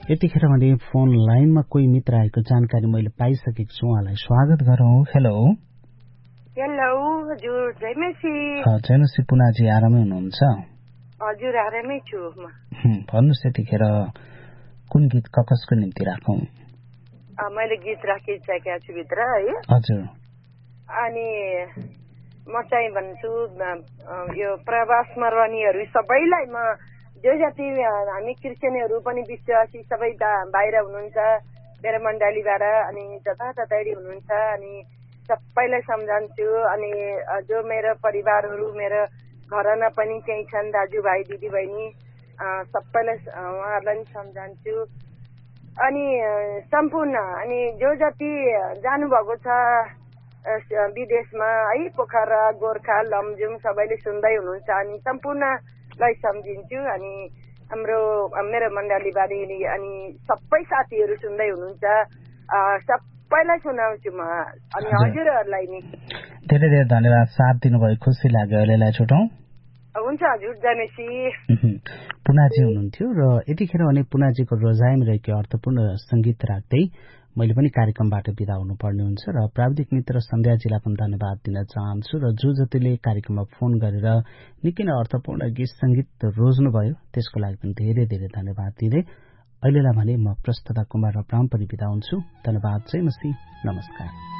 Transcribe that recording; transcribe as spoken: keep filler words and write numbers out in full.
यतिखेर भने फोन लाइनमा कोही मित्र आएको जानकारी मैले पाइसकेको छु। उहाँलाई स्वागत गरौँ। हेलो हेलो हजुर, जयमसी। जयमसी पुनाजी आरामै हुनुहुन्छ? हजुर आरामै छु म। भन्नुहोस् यतिखेर कुन गीत कसको निम्ति राखौँ? मैले गीत राखिसकेका छु भित्र है। हजुर। अनि म चाहिँ भन्छु यो प्रवासमा रहनेहरू सबैलाई, म जो जति हामी क्रिस्चियनहरू पनि विश्वासी सबै बाहिर हुनुहुन्छ मेरो मण्डलीबाट, अनि जताततै हुनुहुन्छ, अनि सबैलाई सम्झन्छु। अनि जो मेरो परिवारहरू मेरो घरमा पनि केही छन् दाजुभाइ दिदीबहिनी सबैलाई उहाँहरूलाई पनि सम्झन्छु। अनि सम्पूर्ण अनि जो जति जानुभएको छ विदेशमा है, पोखरा गोर्खा लमजुङ सबैले सुन्दै हुनुहुन्छ, अनि सम्पूर्णलाई सम्झिन्छु। अनि हाम्रो मेरो मण्डलीबाट अनि सबै साथीहरू सुन्दै हुनुहुन्छ, सबैलाई सुनाउँछु म। अनि हजुरहरूलाई नि धेरै धेरै धन्यवाद, साथ दिनुभयो, खुसी लाग्यो। अहिलेलाई छुटौँ। हुन्छ हजुर, जयमसी। पुनाजी हुनुहुन्थ्यो र यतिखेर भने पुनाजीको रोजाइमा रहेको अर्थपूर्ण संगीत राख्दै मैले पनि कार्यक्रमबाट बिदा हुनुपर्ने हुन्छ र प्राविधिक मित्र सन्ध्याजीलाई पनि धन्यवाद दिन चाहन्छु। र जो जतिले कार्यक्रममा फोन गरेर निकै नै अर्थपूर्ण गीत संगीत रोज्नुभयो त्यसको लागि पनि धेरै धेरै धन्यवाद दिँदै अहिलेलाई भने म प्रस्तुता कुमार अब्राम पनि बिदा हुन्छु। धन्यवाद, जयमसी, नमस्कार।